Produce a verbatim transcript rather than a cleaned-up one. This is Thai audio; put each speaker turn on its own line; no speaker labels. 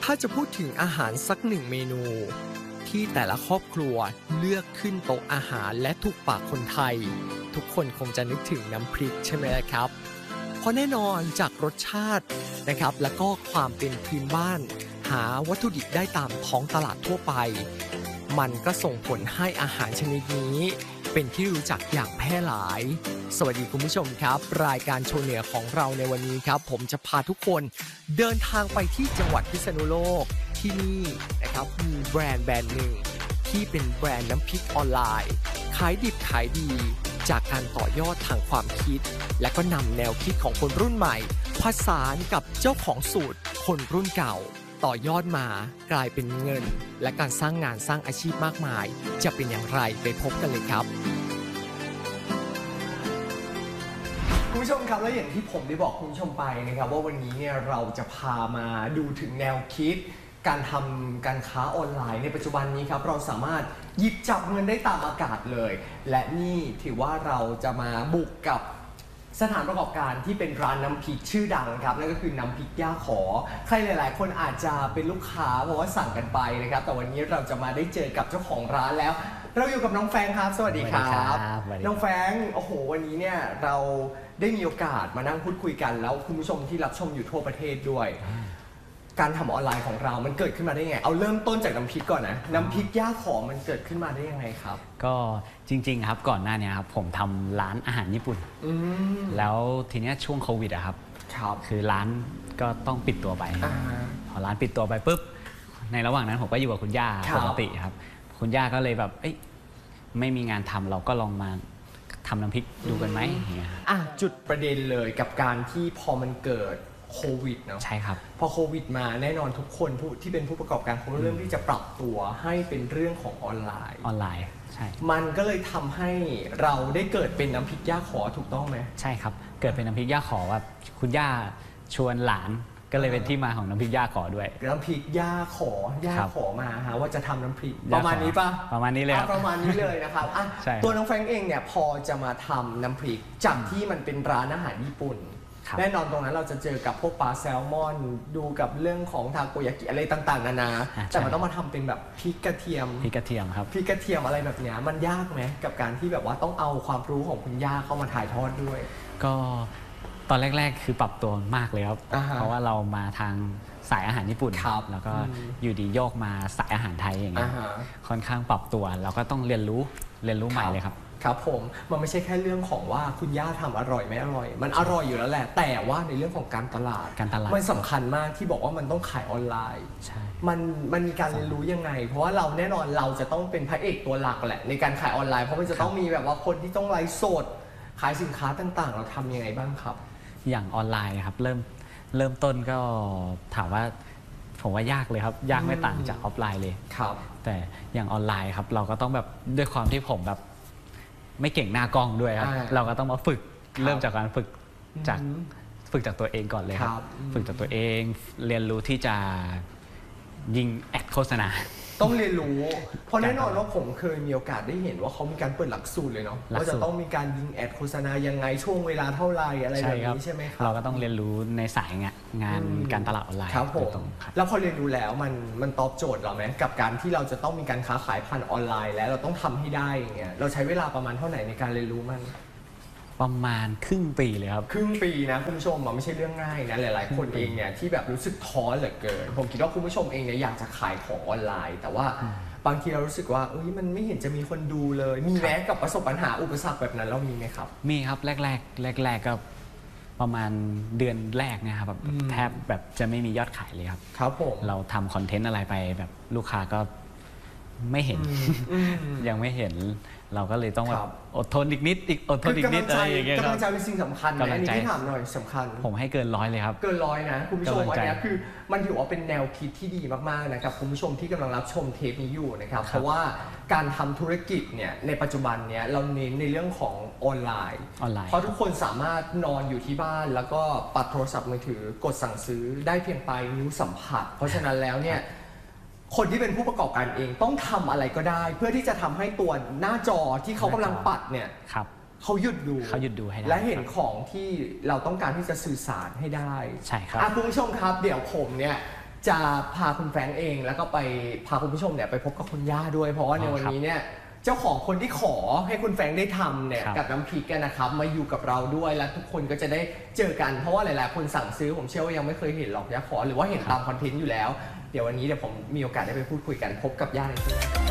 ถ้าจะพูดถึงอาหารสักหนึ่งเมนูที่แต่ละครอบครัวเลือกขึ้นโต๊ะอาหารและถูกปากคนไทยทุกคนคงจะนึกถึงน้ำพริกใช่ไหมล่ะครับเพราะแน่นอนจากรสชาตินะครับแล้วก็ความเป็นพื้นบ้านหาวัตถุดิบได้ตามท้องตลาดทั่วไปมันก็ส่งผลให้อาหารชนิดนี้เป็นที่รู้จักอย่างแพร่หลายสวัสดีคุณผู้ชมครับรายการโชว์เหนือของเราในวันนี้ครับผมจะพาทุกคนเดินทางไปที่จังหวัดพิษณุโลกที่นี่นะครับมีแบรนด์แบรนด์หนึ่งที่เป็นแบรนด์น้ำพริกออนไลน์ขายดิบขายดีจากการต่อยอดทางความคิดและก็นำแนวคิดของคนรุ่นใหม่ผสานกับเจ้าของสูตรคนรุ่นเก่าต่อยอดมากลายเป็นเงินและการสร้างงานสร้างอาชีพมากมายจะเป็นอย่างไรไปพบกันเลยครับคุณผู้ชมครับและอย่างที่ผมได้บอกคุณผู้ชมไปนะครับว่าวันนี้เนี่ยเราจะพามาดูถึงแนวคิดการทำการค้าออนไลน์ในปัจจุบันนี้ครับเราสามารถหยิบจับเงินได้ตามอากาศเลยและนี่ถือว่าเราจะมาบุกกับสถานประกอบการที่เป็นร้านน้ำพริกชื่อดังครับนั่นก็คือน้ำพริกย่าขอใครหลายๆคนอาจจะเป็นลูกค้าเพราะว่าสั่งกันไปนะครับแต่วันนี้เราจะมาได้เจอกับเจ้าของร้านแล้วเราอยู่กับน้องแฟงครับสวัสดีครับน้องแฟงโอ้โหวันนี้เนี่ยเราได้มีโอกาสมานั่งพูดคุยกันแล้วคุณผู้ชมที่รับชมอยู่ทั่วประเทศด้วยการทำออนไลน์ของเรามันเกิดขึ้นมาได้ไงเอาเริ่มต้นจากน้ำพริกก่อนนะน้ำพริกย่าขอมันเกิดขึ้นมาได้ยังไงครับ
ก็จริงๆครับก่อนหน้านี้ครับผมทำร้านอาหารญี่ปุ่นแล้วทีนี้ช่วงโควิดอะครับคือร้านก็ต้องปิดตัวไปพอร้านปิดตัวไปปุ๊บในระหว่างนั้นผมก็อยู่กับคุณย่าปกติครับคุณย่าก็เลยแบบเอ้ยไม่มีงานทำเราก็ลองมาทำน้ำพริกดูกันไหมอย่างเงี้ย
อ่ะจุดประเด็นเลยกับการที่พอมันเกิดโควิดเนาะ
ใช่ครับ
พอโควิดมาแน่นอนทุกคนที่เป็นผู้ประกอบการเขาเริ่มที่จะปรับตัวให้เป็นเรื่องของออนไลน์
ออนไลน์ใช่
มันก็เลยทำให้เราได้เกิดเป็นน้ำพริกย่าขอถูกต้องไหม
ใช่ครับเกิดเป็นน้ำพริกย่าขอว่าคุณย่าชวนหลานก็เลยเป็นที่มาของน้ำพริกย่าขอด้วย
น้ำพริกย่าขอย่าขอมาฮะว่าจะทำน้ำพริกประมาณนี้ปะ
ประมาณนี้เลย
ประมาณนี้เลยนะครับตัวน้องแฟงเองเนี่ยพอจะมาทำน้ำพริกจากที่มันเป็นร้านอาหารญี่ปุ่นแน่นอนตรงนั้นเราจะเจอกับพวกปลาแซลมอนดูกับเรื่องของทาโกยากิอะไรต่างๆนานาแต่มันต้องมาทำเป็นแบบพริกกระเทียม
พริกกระเทียมครับ
พริกกระเทียมอะไรแบบเนี้ยมันยากไหมกับการที่แบบว่าต้องเอาความรู้ของคุณย่าเข้ามาถ่ายทอดด้วย
ก็ตอนแรกๆคือปรับตัวมากเลยครับเพราะว่าเรามาทางสายอาหารญี่ปุ่นแล้วก็อยู่ดีโยกมาสายอาหารไทยอย่างเงี้ยค่อนข้างปรับตัวเราก็ต้องเรียนรู้เรียนรู้ใหม่เลยครับ
ครับผมมันไม่ใช่แค่เรื่องของว่าคุณย่าทำอร่อยไม่อร่อยมันอร่อยอยู่แล้วแหละแต่ว่าในเรื่องของการตลาด
การตลาด
มันสำคัญมากที่บอกว่ามันต้องขายออนไลน์
ใช่
มันมันมีการเรียนรู้ยังไงเพราะว่าเราแน่นอนเราจะต้องเป็นพระเอกตัวหลักแหละในการขายออนไลน์เพราะมันจะต้องมีแบบว่าคนที่ต้องไลฟ์สดขายสินค้าต่างๆเราทำยังไงบ้างครับ
อย่างออนไลน์ครับเริ่มเริ่มต้นก็ถามว่าผมว่ายากเลยครับยากไม่ต่างจากออฟไลน์เลย
ครับ
แต่อย่างออนไลน์ครับเราก็ต้องแบบด้วยความที่ผมแบบไม่เก่งหน้ากล้องด้วยครับเราก็ต้องมาฝึกเริ่มจากการฝึกจากฝึกจากตัวเองก่อนเลยครับฝึกจากตัวเองเรียนรู้ที่จะยิงแอดโฆษณา
ต้องเรียนรู้เพราะแน่นอนว่าผมเคยมีโอกาสได้เห็นว่าเขามีการเปิดหลักสูตรเลยเนาะว่าจะต้องมีการยิงแอดโฆษณายังไงช่วงเวลาเท่าไรอะไรแบบนี้ใช่ไหมครับ
เราก็ต้องเรียนรู้ในสายงานการตลาดออนไลน์
ครับผมแล้วพอเรียนรู้แล้วมันมันตอบโจทย์เราไหมกับการที่เราจะต้องมีการค้าขายผ่านออนไลน์แล้วเราต้องทำให้ได้อย่างเงี้ยเราใช้เวลาประมาณเท่าไหร่ในการเรียนรู้มัน
ประมาณครึ่งปีเลยครับ
ครึ่งปีนะคุณผู้ชมมันไม่ใช่เรื่องง่ายนะหลายๆคนเองเนี่ยที่แบบรู้สึกท้อเหลือเกินผมคิดว่าคุณผู้ชมเองเนี่ยอยากจะขายของออนไลน์แต่ว่าบางทีเรารู้สึกว่าเอ้ยมันไม่เห็นจะมีคนดูเลยมีแม้กับประสบปัญหาอุปสรรคแบบนั้นเรามีไหมครับ
มีครับแรกแรกแรกแรกก็ประมาณเดือนแรกนะครับแบบแทบแบบจะไม่มียอดขายเลยครับ
ครับผม
เราทำคอนเทนต์อะไรไปแบบลูกค้าก็ไม่เห็นยังไม่เห็นเราก็เลยต้องแบบอดทนอีกนิดอีกอดทนอีกนิดอะไรอย่างเงี้ย
กำลังใจเป็นสิ่งสำคัญนะอันนี้ที่ถามหน่อยสำคัญ
ผมให้เกินร้อยเลยครับ
เกินร้อยนะคุณผู้ชมอันนี้คือมันถือว่าเป็นแนวคิดที่ดีมากๆนะครับคุณผู้ชมที่กำลังรับชมเทปนี้อยู่นะครับเพราะว่าการทำธุรกิจเนี่ยในปัจจุบันเนี่ยเราเน้นในเรื่องของออนไลน์เพราะทุกคนสามารถนอนอยู่ที่บ้านแล้วก็ปัดโทรศัพท์มือถือกดสั่งซื้อได้เพียงปลายนิ้วสัมผัสเพราะฉะนั้นแล้วเนี่ยคนที่เป็นผู้ประกอบการเองต้องทำอะไรก็ได้เพื่อที่จะทำให้ตัวหน้าจอที่เขากำลังปัดเนี่ยเขาหยุดดู
เขาหยุดดูให้ได้
และเห็นของที่เราต้องการที่จะสื่อสารให้ได้
ใช่ครับ
คุณผู้ชมครับเดี๋ยวผมเนี่ยจะพาคุณแฟรงค์เองแล้วก็ไปพาคุณผู้ชมเนี่ยไปพบกับคุณย่าด้วยเพราะว่าในวันนี้เนี่ยเจ้าของคนที่ขอให้คุณแฟรงค์ได้ทำเนี่ยกับน้ำพริกกันนะครับมาอยู่กับเราด้วยและทุกคนก็จะได้เจอกันเพราะว่าหลายๆคนสั่งซื้อผมเชื่อว่ายังไม่เคยเห็นหรอกย่าขอหรือว่าเห็นตามคอนเทนต์อยู่แล้วเดี๋ยววันนี้เดี๋ยวผมมีโอกาสได้ไปพูดคุยกันพบกับย่าในช่วง